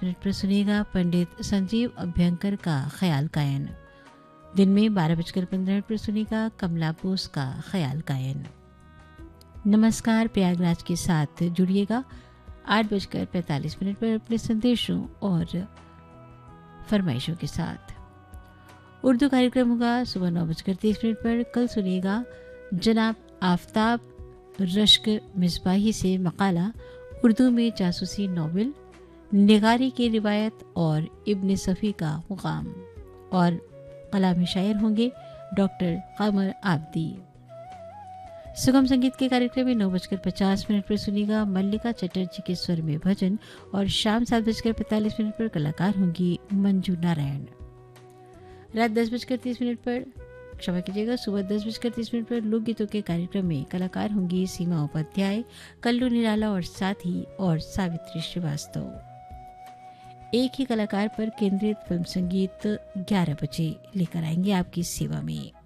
Minute पर सुनिएगा पंडित संजीव अभ्यंकर का ख्याल गायन। दिन में 12:15 पर सुनिएगा कमला बोस का ख्याल गायन। नमस्कार प्रयागराज के साथ जुड़िएगा 8:45 पर अपने संदेशों और फरमाइशों के साथ। उर्दू कार्यक्रम होगा सुबह 9:30 पर। कल सुनिएगा जनाब आफ्ताब रश्क मिसबाही से मकाला उर्दू में जासूसी नॉवेल निगारी की रिवायत और इब्न सफ़ी का मुकाम, और कलामी शायर होंगे डॉक्टर कमर आब्दी। सुगम संगीत के कार्यक्रम में 9:50 पर सुनिएगा मल्लिका चटर्जी के स्वर में भजन, और शाम 7:45 पर कलाकार होंगी मंजू नारायण। रात 10:30 पर क्षमा कीजिएगा सुबह 10:30 पर लोकगीतों के कार्यक्रम में कलाकार होंगी सीमा उपाध्याय, कल्लू निराला और साथी और सावित्री श्रीवास्तव। एक ही कलाकार पर केंद्रित फिल्म संगीत 11 बजे लेकर आएंगे आपकी सेवा में।